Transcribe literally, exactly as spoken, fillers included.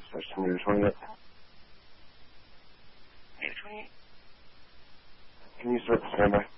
Switch to meter twenty-eight. Meter twenty-eight. Can you start the standby?